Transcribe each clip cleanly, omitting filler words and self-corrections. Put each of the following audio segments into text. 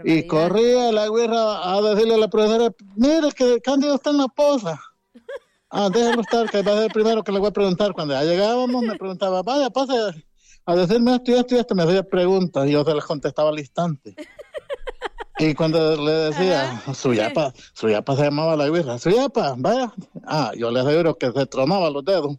Y corría la güera a decirle a la profesora, mire que Cándido está en la posa. Déjalo estar, que va a ser el primero que le voy a preguntar. Cuando ya llegábamos, me preguntaba, vaya, pase a decirme esto y esto y esto. Me hacía preguntas y yo se las contestaba al instante. Y cuando le decía, Suyapa se llamaba la güera, Suyapa, vaya. Yo le aseguro que se tronaba los dedos.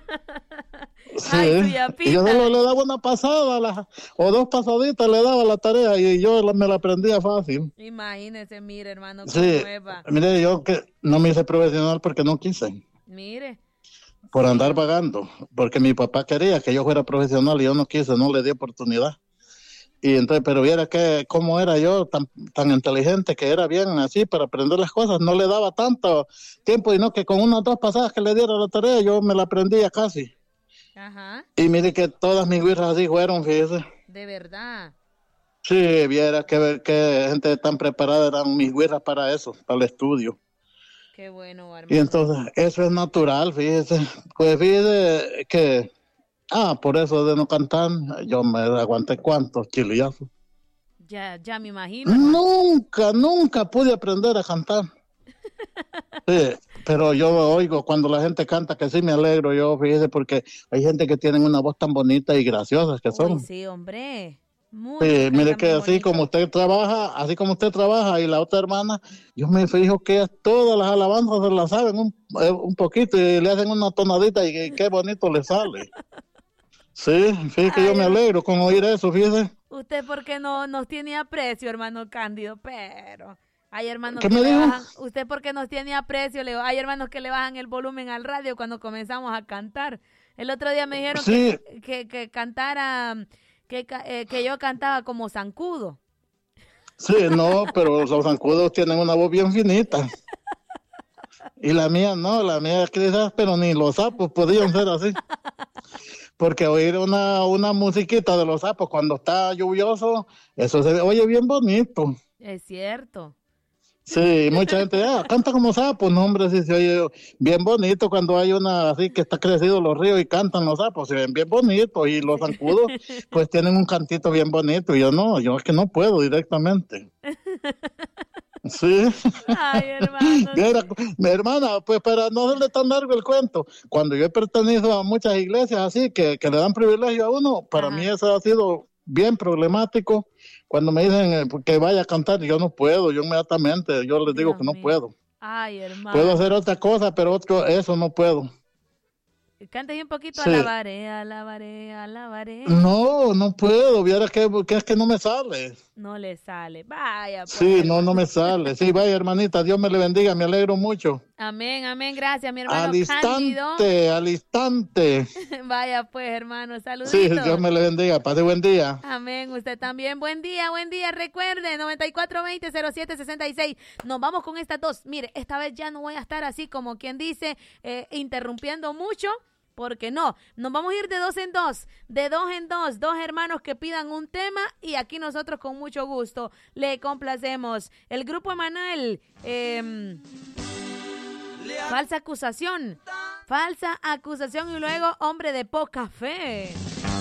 Sí, ay, y yo solo le daba una pasada o dos pasaditas le daba la tarea y yo me la aprendía fácil. Imagínese, mire, hermano, sí, cómo es, va. Mire, yo que no me hice profesional porque no quise. Mire. Por andar vagando, porque mi papá quería que yo fuera profesional y yo no quise, no le di oportunidad. Y entonces, pero viera que cómo era yo, tan inteligente que era bien así para aprender las cosas, no le daba tanto tiempo, y no que con unas dos pasadas que le diera la tarea, yo me la aprendía casi. Ajá. Y mire que todas mis güiras así fueron, fíjese. De verdad. Sí, viera que gente tan preparada eran mis güiras para eso, para el estudio. Qué bueno, hermano. Y entonces, eso es natural, fíjese. Pues fíjese que, por eso de no cantar, yo me aguanté cuántos chilillazos. Ya me imagino. Hermano. Nunca pude aprender a cantar. Sí, pero yo oigo cuando la gente canta que sí me alegro yo, fíjese, porque hay gente que tienen una voz tan bonita y graciosa que son. Sí, hombre. Sí, mire que así como usted trabaja y la otra hermana, yo me fijo que todas las alabanzas se las saben un poquito y le hacen una tonadita y qué bonito le sale. Sí, que yo me alegro con oír eso, fíjese. Usted porque no nos tiene aprecio, hermano Cándido, pero hay hermanos que le bajan, usted porque nos tiene aprecio, hay hermanos que le bajan el volumen al radio cuando comenzamos a cantar. El otro día me dijeron que cantara, que yo cantaba como zancudo. Sí, no, pero los zancudos tienen una voz bien finita. Y la mía no, la mía quizás, pero ni los sapos podían ser así. Porque oír una musiquita de los sapos cuando está lluvioso, eso se oye bien bonito. Es cierto. Sí, mucha gente canta como sapos, no hombre, sí se oye bien bonito cuando hay una así que está crecido los ríos y cantan los sapos, se ven bien bonitos y los zancudos pues tienen un cantito bien bonito y yo es que no puedo directamente. Sí. Ay, hermano. Mi hermana, pues para no hacerle tan largo el cuento, cuando yo he pertenecido a muchas iglesias así que le dan privilegio a uno, para mí eso ha sido bien problemático. Cuando me dicen que vaya a cantar, yo no puedo, yo inmediatamente, yo les digo que no puedo. Ay, hermano. Puedo hacer otra cosa, pero eso no puedo. Cante un poquito, alabaré. No puedo, viera que es que no me sale. No le sale, vaya. Pues, sí, no me sale. Sí, vaya, hermanita, Dios me le bendiga, me alegro mucho. Amén, gracias, mi hermano Al instante. Vaya pues, hermano, saluditos. Sí, Dios me le bendiga, pase buen día. Amén, usted también, buen día, recuerde, 9420-0766, nos vamos con estas dos, mire, esta vez ya no voy a estar así como quien dice, interrumpiendo mucho, porque no, nos vamos a ir de dos en dos, dos hermanos que pidan un tema y aquí nosotros con mucho gusto le complacemos. El grupo Emanuel, falsa acusación y luego hombre de poca fe.